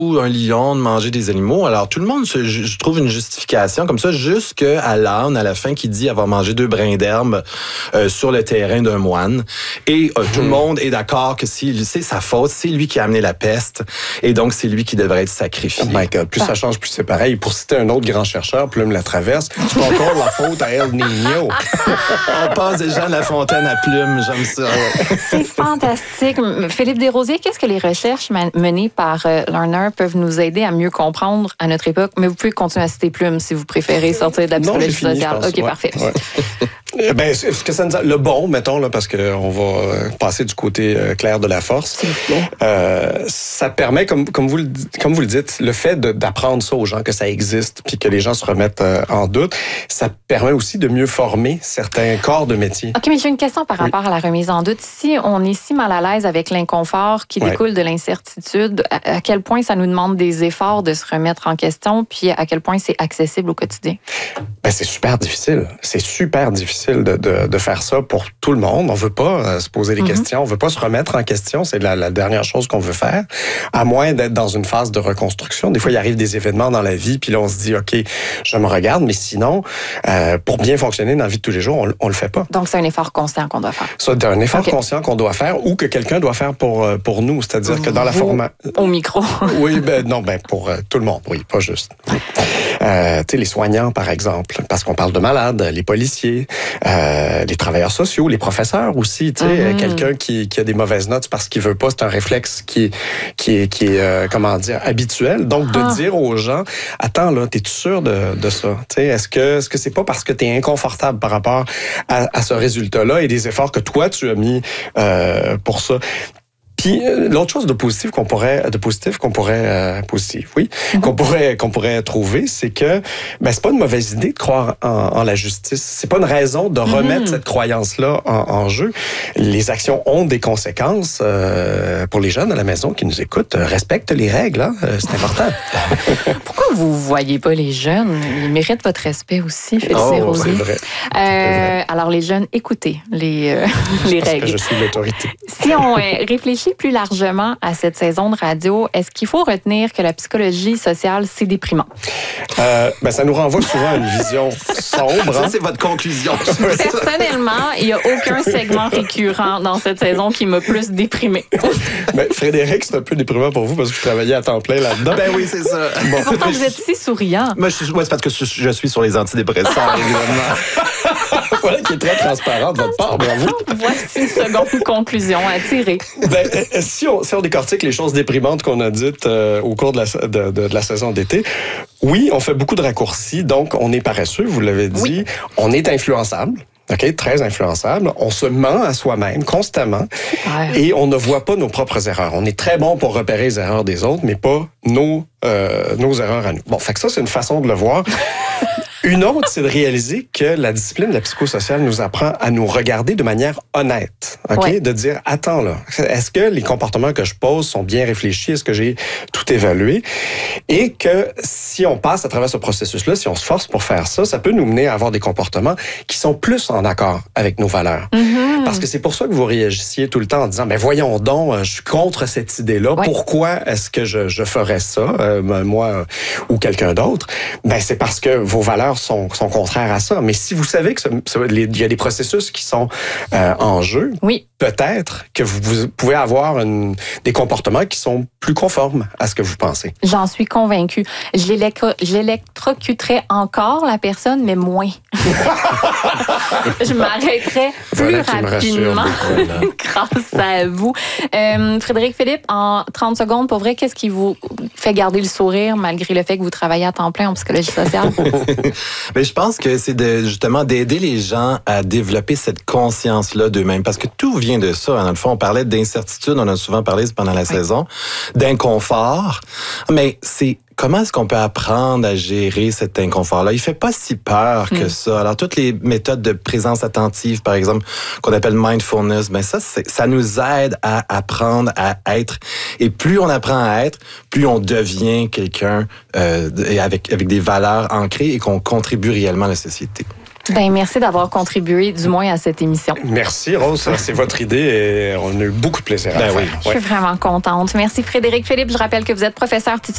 ou un lion de manger des animaux. Alors, tout le monde je trouve une justification comme ça, jusqu'à l'âne, à la fin, qui dit avoir mangé 2 brins d'herbe sur le terrain d'un moine. Et tout le monde est d'accord que c'est sa faute, c'est lui qui a amené la peste, et donc c'est lui qui devrait être sacrifié. Oh my God. Plus ça change, plus c'est pareil. Pour citer un autre grand chercheur, Plume la Traverse, c'est encore la faute à El Niño. On passe des gens de La Fontaine à Plume, j'aime ça. C'est fantastique. Philippe Desrosiers, qu'est-ce que les recherches menées par Lerner peuvent nous aider à mieux comprendre à notre époque? Mais vous pouvez continuer à citer Plume si vous préférez sortir de la psychologie sociale. OK, parfait. Ouais. Ben, ce que ça nous a, le bon, mettons, là, parce qu'on va passer du côté clair de la force, ça permet, comme vous le dites, le fait d'apprendre ça aux gens, que ça existe, puis que les gens se remettent en doute, ça permet aussi de mieux former certains corps de métier. OK, mais j'ai une question par rapport à la remise en doute. Si on est si mal à l'aise avec l'inconfort qui découle de l'incertitude, à quel point ça nous demande des efforts de se remettre en question, puis à quel point c'est accessible au quotidien? Ben, c'est super difficile. C'est super difficile de faire ça pour tout le monde. On veut pas se poser des questions. On veut pas se remettre en question. C'est la dernière chose qu'on veut faire, à moins d'être dans une phase de reconstruction. Des fois, il arrive des événements dans la vie, puis là, on se dit, OK, je me regarde, mais sinon, pour bien fonctionner dans la vie de tous les jours, on le fait pas. Donc, c'est un effort conscient qu'on doit faire. C'est un effort conscient qu'on doit faire ou que quelqu'un doit faire pour nous. C'est-à-dire que dans la formation... Au micro. Oui, pour tout le monde. Oui, pas juste. Tu sais, les soignants, par exemple, parce qu'on parle de malades, les policiers, les travailleurs sociaux, les professeurs aussi, tu sais, quelqu'un qui a des mauvaises notes parce qu'il veut pas, c'est un réflexe qui est comment dire, habituel. Donc, de dire aux gens, attends, là, t'es-tu sûr de ça? Tu sais, est-ce que c'est pas parce que t'es inconfortable par rapport à ce résultat-là et des efforts que toi, tu as mis pour ça? Puis l'autre chose positive qu'on pourrait trouver, c'est que c'est pas une mauvaise idée de croire en la justice. C'est pas une raison de remettre cette croyance-là en jeu. Les actions ont des conséquences. Pour les jeunes à la maison qui nous écoutent, respectent les règles, hein? C'est important. Pourquoi vous voyez pas les jeunes? Ils méritent votre respect aussi, Félix Desrosiers. C'est vrai. Alors les jeunes, écoutez les parce règles. Que je suis l'autorité. Si on réfléchit plus largement à cette saison de radio, est-ce qu'il faut retenir que la psychologie sociale, c'est déprimant? Ça nous renvoie souvent à une vision sombre. Ça, c'est votre conclusion. Personnellement, il n'y a aucun segment récurrent dans cette saison qui m'a plus déprimé. Frédéric, c'est un peu déprimant pour vous parce que vous travaillez à temps plein là-dedans. Ben oui, c'est ça. Bon. Pourtant, vous êtes si souriant. Moi, c'est parce que je suis sur les antidépresseurs, évidemment. Voilà qui est très transparent de votre part, bravo. Voici une seconde conclusion à tirer. Si on décortique les choses déprimantes qu'on a dites au cours de la saison d'été, oui, on fait beaucoup de raccourcis, donc on est paresseux, vous l'avez dit, oui. On est influençable. OK, très influençable. On se ment à soi-même constamment et on ne voit pas nos propres erreurs. On est très bon pour repérer les erreurs des autres, mais pas nos erreurs à nous. Bon, fait que ça, c'est une façon de le voir. Une autre, c'est de réaliser que la discipline de la psychosociale nous apprend à nous regarder de manière honnête. OK? Ouais. De dire, attends là, est-ce que les comportements que je pose sont bien réfléchis? Est-ce que j'ai tout évalué? Et que si on passe à travers ce processus-là, si on se force pour faire ça, ça peut nous mener à avoir des comportements qui sont plus en accord avec nos valeurs. Mm-hmm. Parce que c'est pour ça que vous réagissiez tout le temps en disant, mais voyons donc, je suis contre cette idée-là. Ouais. Pourquoi est-ce que je ferais ça, moi ou quelqu'un d'autre? C'est parce que vos valeurs sont contraires à ça. Mais si vous savez que il y a des processus qui sont en jeu, oui. Peut-être que vous pouvez avoir des comportements qui sont plus conformes à ce que vous pensez. J'en suis convaincue. J'électrocuterais encore la personne, mais moins. Je m'arrêterais plus rapidement grâce à vous. Frédéric Philippe, en 30 secondes, pour vrai, qu'est-ce qui vous fait garder le sourire malgré le fait que vous travaillez à temps plein en psychologie sociale? Mais je pense que c'est justement d'aider les gens à développer cette conscience-là d'eux-mêmes. Parce que tout vient de ça. Dans le fond, on parlait d'incertitude, on a souvent parlé pendant la saison, d'inconfort. Mais c'est comment est-ce qu'on peut apprendre à gérer cet inconfort-là? Il fait pas si peur que ça. Alors, toutes les méthodes de présence attentive, par exemple, qu'on appelle mindfulness, ça nous aide à apprendre à être. Et plus on apprend à être, plus on devient quelqu'un avec des valeurs ancrées et qu'on contribue réellement à la société. Merci d'avoir contribué, du moins, à cette émission. Merci, Rose. C'est votre idée et on a eu beaucoup de plaisir à la faire. Je suis vraiment contente. Merci, Frédéric Philippe. Je rappelle que vous êtes professeur titulaire